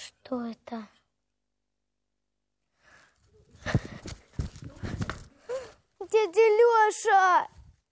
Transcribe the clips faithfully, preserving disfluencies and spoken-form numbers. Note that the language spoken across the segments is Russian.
Что это? Дядя Лёша!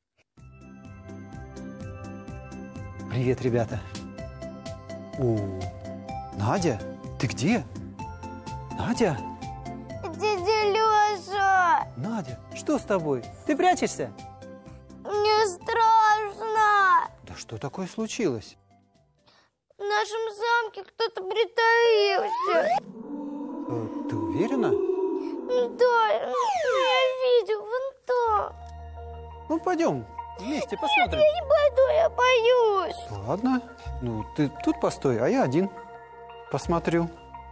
Привет, ребята. О, Надя, ты где? Надя? Дядя Лёша! Надя, что с тобой? Ты прячешься? Мне страшно! Да что такое случилось? В нашем замке кто-то притаился. Э, ты уверена? Да, я видел, вон там. Ну, пойдем, вместе посмотрим. Я не пойду, я боюсь. Ладно, ну ты тут постой, а я один посмотрю.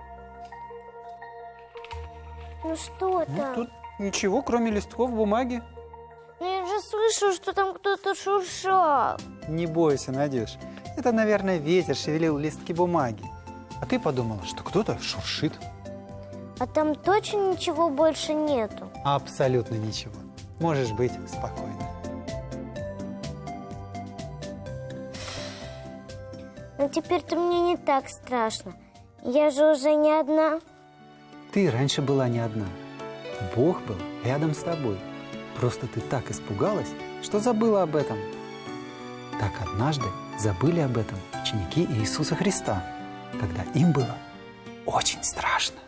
Ну что Ну, там? тут ничего, кроме листков бумаги. Ну, я же слышу, что там кто-то шуршал. Не бойся, Надюш. Это, наверное, ветер шевелил листки бумаги. А ты подумала, что кто-то шуршит. А там точно ничего больше нету? Абсолютно ничего. Можешь быть спокойна. Но теперь-то мне не так страшно. Я же уже не одна. Ты раньше была не одна. Бог был рядом с тобой. Просто ты так испугалась, что забыла об этом. Так однажды забыли об этом ученики Иисуса Христа, когда им было очень страшно.